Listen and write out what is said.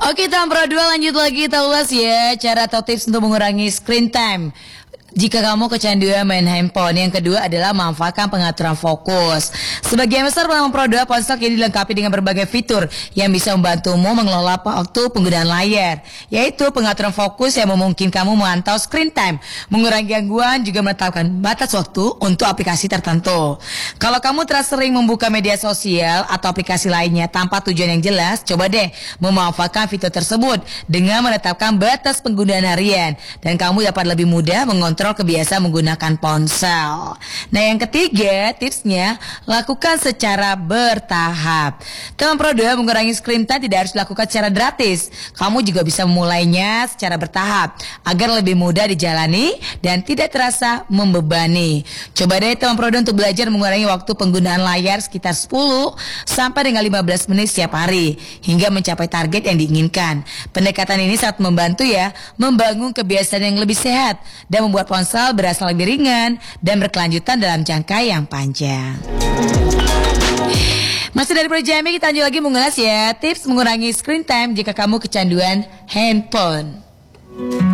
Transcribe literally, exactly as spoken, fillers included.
Oke, Tampro dua lanjut lagi. Kita ulas ya cara atau tips untuk mengurangi screen time jika kamu kecanduan main handphone. Yang kedua adalah manfaatkan pengaturan fokus. Sebagian besar Tampro dua ponsel kini dilengkapi dengan berbagai fitur yang bisa membantumu mengelola waktu penggunaan layar, yaitu pengaturan fokus yang memungkinkan kamu memantau screen time, mengurangi gangguan, juga menetapkan batas waktu untuk aplikasi tertentu. Kalau kamu terasa sering membuka media sosial atau aplikasi lainnya tanpa tujuan yang jelas, coba deh memanfaatkan fitur tersebut dengan menetapkan batas penggunaan harian, dan kamu dapat lebih mudah mengontrol kebiasaan menggunakan ponsel. Nah, yang ketiga tipsnya, lakukan secara bertahap. Tampro dua mengurangi screen time tidak harus dilakukan secara drastis. Kamu juga bisa memulainya secara bertahap agar lebih mudah dijalani dan tidak terasa membebani. Coba deh Tampro dua untuk belajar mengurangi waktu penggunaan layar sekitar sepuluh sampai dengan lima belas menit setiap hari hingga mencapai target yang diinginkan. Pendekatan ini sangat membantu ya membangun kebiasaan yang lebih sehat dan membuat ponsel berasa lebih ringan dan berkelanjutan dalam jangka yang panjang. Masih dari Projami, kita lanjut lagi mengulas ya tips mengurangi screen time jika kamu kecanduan handphone.